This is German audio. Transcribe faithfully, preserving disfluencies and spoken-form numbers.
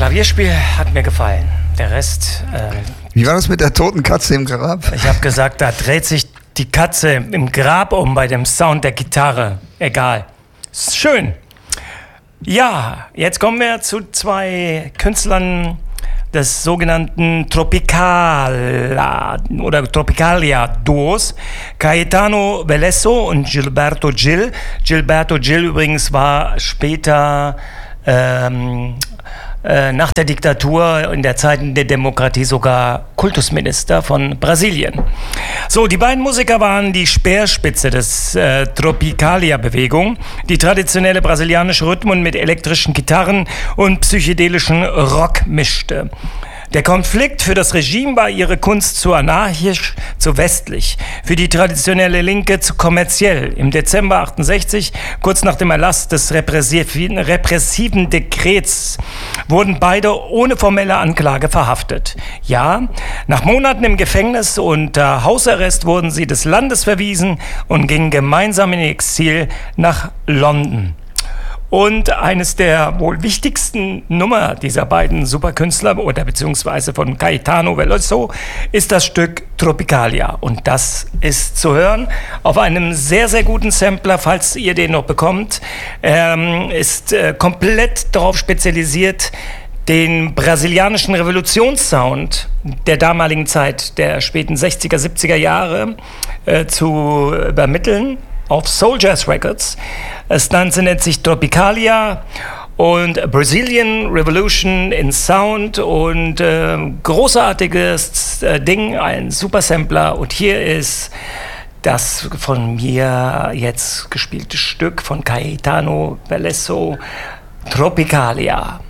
Klavierspiel hat mir gefallen. Der Rest... Äh, Wie war das mit der toten Katze im Grab? Ich habe gesagt, da dreht sich die Katze im Grab um bei dem Sound der Gitarre. Egal. Ist schön. Ja, jetzt kommen wir zu zwei Künstlern des sogenannten Tropicala oder Tropicalia-Duos, Caetano Veloso und Gilberto Gil. Gilberto Gil übrigens war später ähm, äh, nach der Diktatur in der Zeit der Demokratie sogar Kultusminister von Brasilien. So, die beiden Musiker waren die Speerspitze des äh, Tropicalia-Bewegung, die traditionelle brasilianische Rhythmen mit elektrischen Gitarren und psychedelischen Rock mischte. Der Konflikt für das Regime war ihre Kunst zu anarchisch, zu westlich, für die traditionelle Linke zu kommerziell. Im Dezember achtundsechzig, kurz nach dem Erlass des repressiven, repressiven Dekrets, wurden beide ohne formelle Anklage verhaftet. Ja, nach Monaten im Gefängnis unter Hausarrest wurden sie des Landes verwiesen und gingen gemeinsam in Exil nach London. Und eines der wohl wichtigsten Nummer dieser beiden Superkünstler oder beziehungsweise von Caetano Veloso ist das Stück Tropicalia. Und das ist zu hören auf einem sehr, sehr guten Sampler, falls ihr den noch bekommt. Ähm, ist äh, komplett darauf spezialisiert, den brasilianischen Revolutionssound der damaligen Zeit, der späten sechziger, siebziger Jahre äh, zu übermitteln. Auf Soul Jazz Records. Das Ganze nennt sich Tropicalia und Brazilian Revolution in Sound und äh, großartiges äh, Ding, ein super Sampler. Und hier ist das von mir jetzt gespielte Stück von Caetano Veloso, Tropicalia.